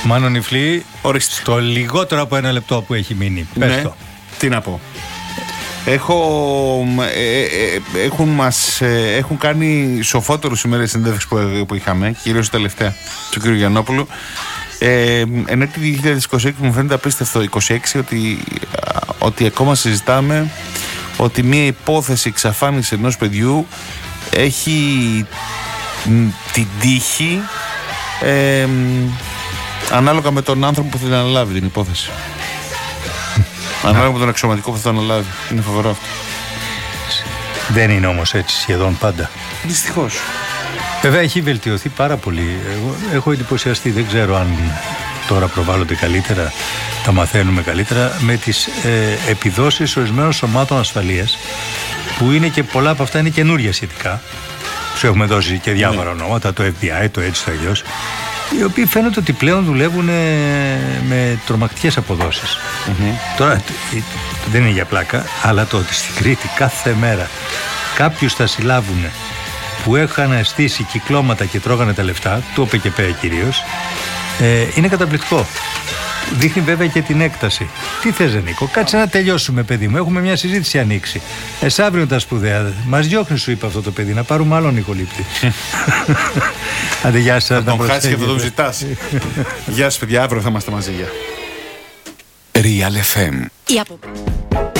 Μάνο Νιφλή, στο λιγότερο από ένα λεπτό που έχει μείνει. Πες Ναι. το. Τι να πω. Έχουν κάνει σοφότερους ημέρες συνέντευξη που είχαμε, κυρίως τελευταία του κ. Γιαννόπουλου. Εν έτη 2026 μου φαίνεται απίστευτο 26 ότι ακόμα συζητάμε ότι μια υπόθεση εξαφάνιση ενός παιδιού έχει την τύχη ανάλογα με τον άνθρωπο που θα την αναλάβει την υπόθεση. Ανάλογα με τον αξιωματικό που θα το αναλάβει. Είναι φοβερό αυτό. Δεν είναι όμως έτσι σχεδόν πάντα. Δυστυχώς. Βέβαια έχει βελτιωθεί πάρα πολύ. Εγώ έχω εντυπωσιαστεί, δεν ξέρω αν τώρα προβάλλονται καλύτερα, τα μαθαίνουμε καλύτερα, με τις επιδόσεις ορισμένων σωμάτων ασφαλείας, που είναι και πολλά από αυτά είναι καινούργια σχετικά. Σου έχουμε δώσει και διάφορα ονόματα, το FBI, το έτσι, το αλλιώς, οι οποίοι φαίνεται ότι πλέον δουλεύουν με τρομακτικές αποδόσεις. Τώρα δεν είναι για πλάκα, αλλά το ότι στην Κρήτη κάθε μέρα κάποιους θα συλλάβουν που είχαν στήσει κυκλώματα και τρώγανε τα λεφτά, το ΟΠΕΚΕΠΕ κυρίως, είναι καταπληκτικό. Δείχνει βέβαια και την έκταση. Τι θες, Νίκο, κάτσε να τελειώσουμε, παιδί μου. Έχουμε μια συζήτηση ανοίξει. Αύριο τα σπουδαία. Μας διώχνει, σου είπε αυτό το παιδί, να πάρουμε άλλον Νικολίπτη. Άντε, γεια σας. Θα τον χάσει και θα τον ζητάς. Γεια σας, παιδιά, αύριο θα είμαστε μαζί. Real FM.